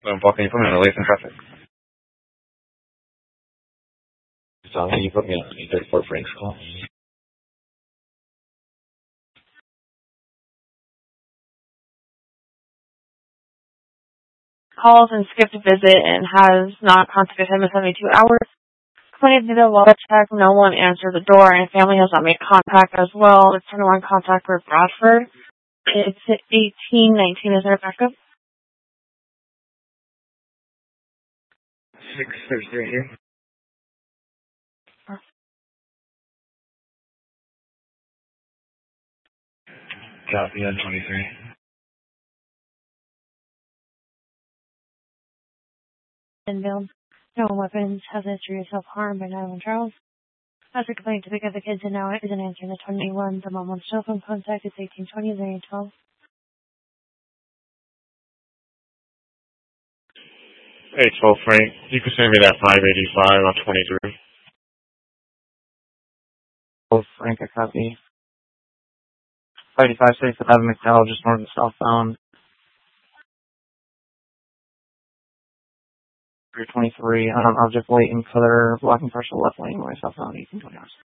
Paul, can you put me on the list in traffic? Tom, can you put me on 34 Frank's call? Calls and skipped a visit and has not contacted him in 72 hours. Clinic did a wall check, no one answered the door, and family has not made contact as well. It's 21 contact with Bradford. It's 1819. Is there a backup? 6 Thursday right here. Copy on 23. Infield. No weapons. Has a history of self-harm by 911 Charles. Has a complaint to pick up the kids and now isn't answering the 21. The mom wants cell phone contact. It's 1820. Is there 12? Hey, 12 Frank. You can send me that 585 on 23. Oh, Frank, I copy. 585 6 at McDowell, just north of southbound. 323, object waiting for their blocking partial left lane, north southbound, 1820 hours.